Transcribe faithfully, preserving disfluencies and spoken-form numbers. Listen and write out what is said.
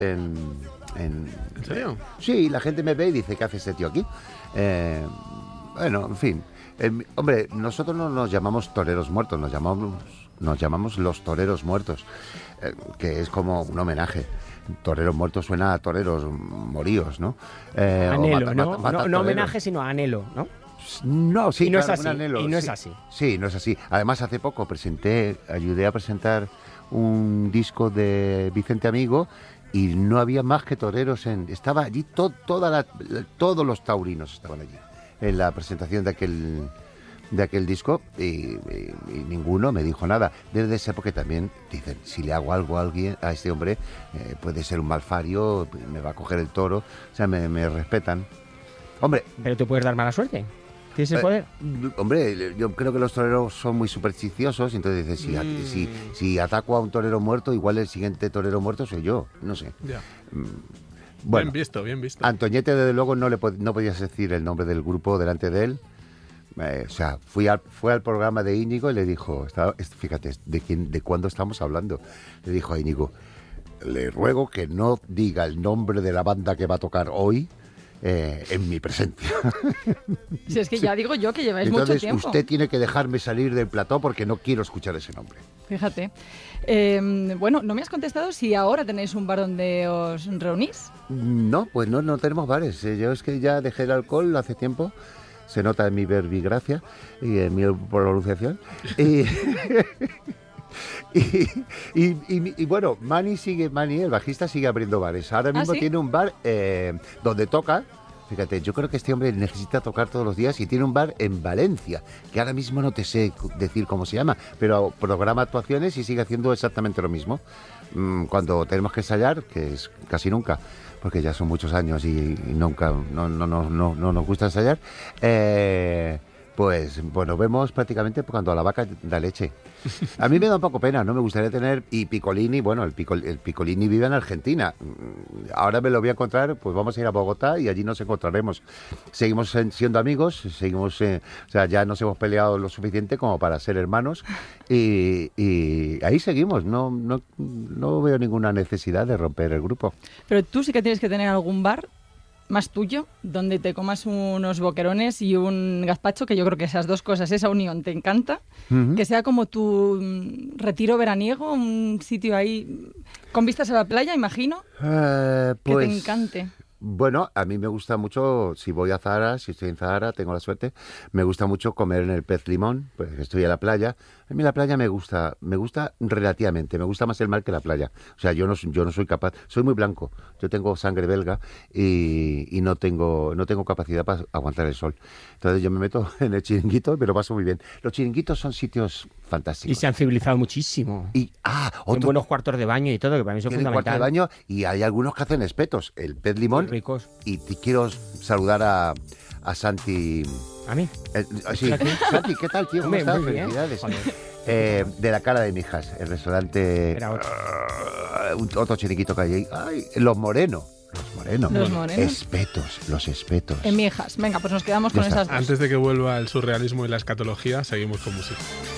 En, en, ¿En serio? Sí, la gente me ve y dice, ¿qué hace este tío aquí? Eh, bueno, en fin. Eh, hombre, nosotros no nos llamamos toreros muertos, nos llamamos, nos llamamos los toreros muertos, eh, que es como un homenaje. Toreros muertos suena a toreros moríos, ¿no? Eh, anhelo, mata, ¿no? Mata, mata no, no homenaje, sino anhelo, ¿no? No, sí, y no claro, es así, un anhelo. Y no sí, es así. Sí, no es así. Además, hace poco presenté, ayudé a presentar un disco de Vicente Amigo y no había más que toreros. En, estaba allí, to, toda la, todos los taurinos estaban allí en la presentación de aquel, de aquel disco y, y, y ninguno me dijo nada. Desde esa época también dicen, si le hago algo a alguien, a este hombre, eh, puede ser un malfario, me va a coger el toro, o sea, me, me respetan. Hombre, pero tú puedes dar mala suerte. ¿Tienes el poder? Eh, hombre, yo creo que los toreros son muy supersticiosos, entonces dices, si, mm. si, si ataco a un torero muerto, igual el siguiente torero muerto soy yo, no sé. Ya. Mm, bueno, bien visto, bien visto. Antoñete, desde luego, no le pod- no podías decir el nombre del grupo delante de él. Eh, o sea, fui al, fue al programa de Íñigo y le dijo, estaba, fíjate, ¿de quién, de cuándo estamos hablando? Le dijo a Íñigo, le ruego que no diga el nombre de la banda que va a tocar hoy, Eh, en mi presencia. Si es que ya digo yo que lleváis Entonces, mucho tiempo. usted tiene que dejarme salir del plató porque no quiero escuchar ese nombre. Fíjate. Eh, bueno, no me has contestado si ahora tenéis un bar donde os reunís. No, pues no, no tenemos bares. Yo es que ya dejé el alcohol hace tiempo. Se nota en mi verbigracia y en mi pronunciación. Y... Y, y, y, y bueno, Mani sigue, Mani, el bajista, sigue abriendo bares. Ahora mismo ¿Ah, sí? tiene un bar eh, donde toca. Fíjate, yo creo que este hombre necesita tocar todos los días y tiene un bar en Valencia, que ahora mismo no te sé decir cómo se llama, pero programa actuaciones y sigue haciendo exactamente lo mismo. Cuando tenemos que ensayar, que es casi nunca, porque ya son muchos años y, y nunca, no, no, no, no, no nos gusta ensayar, eh, pues bueno, vemos prácticamente cuando la vaca da leche. A mí me da un poco pena, no me gustaría tener... Y Piccolini, bueno, el, Piccol, el Piccolini vive en Argentina. Ahora me lo voy a encontrar, pues vamos a ir a Bogotá y allí nos encontraremos. Seguimos siendo amigos, seguimos... Eh, o sea, ya nos hemos peleado lo suficiente como para ser hermanos y, y ahí seguimos. No, no, no veo ninguna necesidad de romper el grupo. Pero tú sí que tienes que tener algún bar más tuyo, donde te comas unos boquerones y un gazpacho, que yo creo que esas dos cosas, esa unión te encanta, uh-huh. Que sea como tu mm, retiro veraniego, un sitio ahí con vistas a la playa, imagino, uh, pues, que te encante. Bueno, a mí me gusta mucho, si voy a Zahara, si estoy en Zahara, tengo la suerte, me gusta mucho comer en el Pez Limón, pues estoy en la playa. A mí la playa me gusta, me gusta relativamente, me gusta más el mar que la playa. O sea, yo no, yo no soy capaz, soy muy blanco, yo tengo sangre belga y, y no tengo, no tengo capacidad para aguantar el sol. Entonces yo me meto en el chiringuito y me lo paso muy bien. Los chiringuitos son sitios fantásticos. Y se han civilizado muchísimo. Y, ah, otro, en buenos cuartos de baño y todo, que para mí eso es fundamental. Cuartos de baño y hay algunos que hacen espetos, el Pez Limón. Muy ricos. Y te quiero saludar a, a Santi. ¿A mí? Eh, sí. Santi, ¿qué tal, tío? ¿Cómo estás? Felicidades. Eh, de la cara de mijas, el restaurante. Era otro. Uh, otro chiringuito que hay ahí. Ay, Los Morenos. Los Morenos. Los Morenos. Espetos, los espetos. En Mijas. Venga, pues nos quedamos Ya con está. esas dos. Antes de que vuelva el surrealismo y la escatología, seguimos con música.